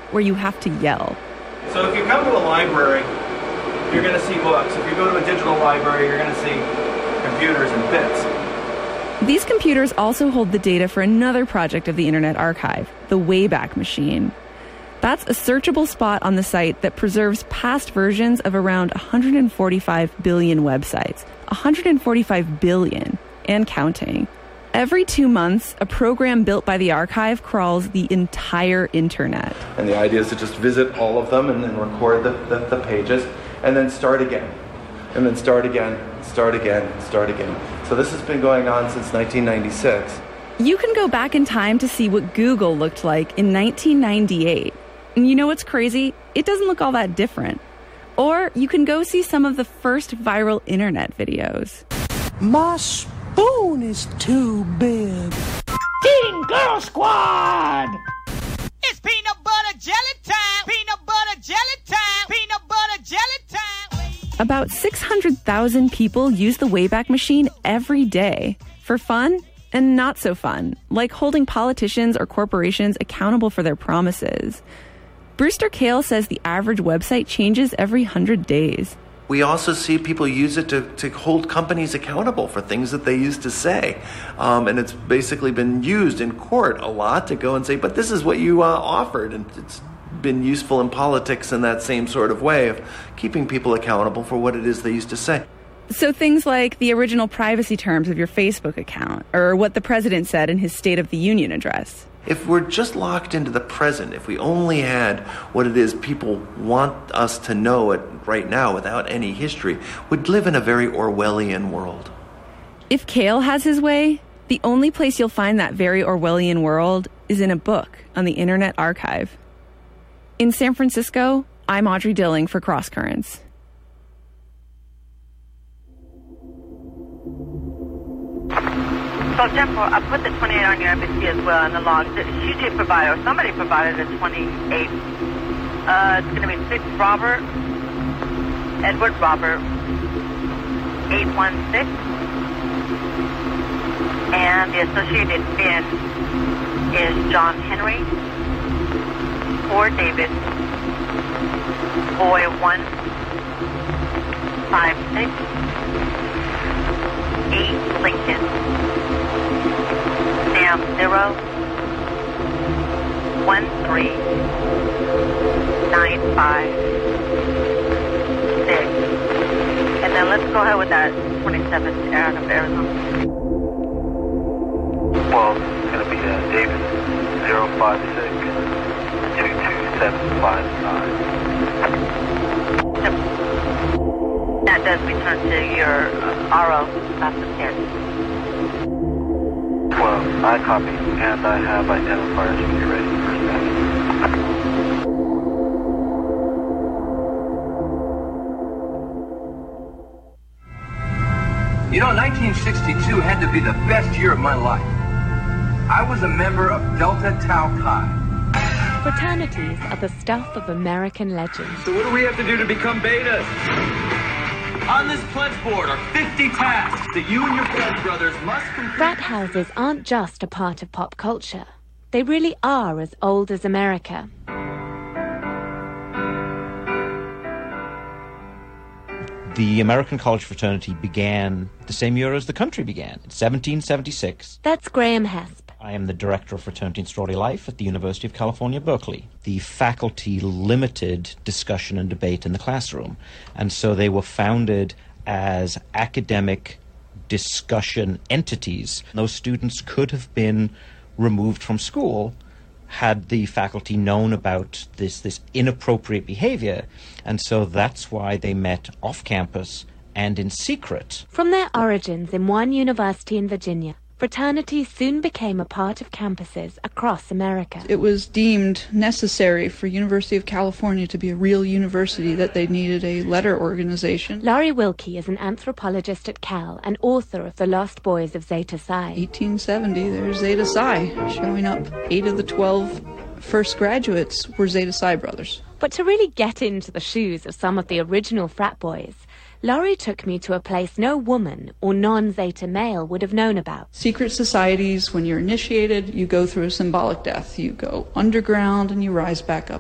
where you have to yell. So if you come to a library, you're going to see books. If you go to a digital library, you're going to see computers and bits. These computers also hold the data for another project of the Internet Archive, the Wayback Machine. That's a searchable spot on the site that preserves past versions of around 145 billion websites. 145 billion, and counting. Every 2 months, a program built by the archive crawls the entire internet. And the idea is to just visit all of them and then record the pages and then start again. And then start again, start again, start again. So this has been going on since 1996. You can go back in time to see what Google looked like in 1998. And you know what's crazy? It doesn't look all that different. Or you can go see some of the first viral internet videos. My spoon is too big. Teen Girl Squad! It's peanut butter jelly time! Peanut butter jelly time! Peanut butter jelly time! About 600,000 people use the Wayback Machine every day for fun and not so fun, like holding politicians or corporations accountable for their promises. Brewster Kahle says the average website changes every 100 days. We also see people use it to hold companies accountable for things that they used to say. And it's basically been used in court a lot to go and say, but this is what you offered. And it's been useful in politics in that same sort of way of keeping people accountable for what it is they used to say. So things like the original privacy terms of your Facebook account, or what the president said in his State of the Union address. If we're just locked into the present, if we only had what it is people want us to know it right now without any history, we'd live in a very Orwellian world. If Kahle has his way, the only place you'll find that very Orwellian world is in a book on the Internet Archive. In San Francisco, I'm Audrey Dilling for Cross Currents. So, Jennifer, I put the 28 on your NBC as well in the log. CJ provided, or somebody provided a 28. It's going to be 6 Robert, Edward Robert, 816. And the associated bin is John Henry, 4 David, Boy 156, 8 Lincoln. Sam 0 1 3 9 5 6. And then let's go ahead with that 27th Aaron of Arizona. Well, it's going to be David 056 22759. That does return to your RO after 10. Well, I copy, and I have identifiers when you're ready for status. You know, 1962 had to be the best year of my life. I was a member of Delta Tau Chi. Fraternities are the stuff of American legend. So what do we have to do to become betas? On this pledge board are 50 tasks that you and your pledge brothers must complete. Frat houses aren't just a part of pop culture. They really are as old as America. The American college fraternity began the same year as the country began, 1776. That's Graham Hesp. I am the director of Fraternity and Sorority Life at the University of California, Berkeley. The faculty limited discussion and debate in the classroom, and so they were founded as academic discussion entities. Those students could have been removed from school had the faculty known about this inappropriate behavior, and so that's why they met off campus and in secret. From their origins in one university in Virginia, fraternities soon became a part of campuses across America. It was deemed necessary for University of California to be a real university that they needed a letter organization. Laurie Wilkie is an anthropologist at Cal and author of The Lost Boys of Zeta Psi. 1870, there's Zeta Psi showing up. 8 of the 12 first graduates were Zeta Psi brothers. But to really get into the shoes of some of the original frat boys, Laurie took me to a place no woman or non-Zeta male would have known about. Secret societies, when you're initiated, you go through a symbolic death. You go underground and you rise back up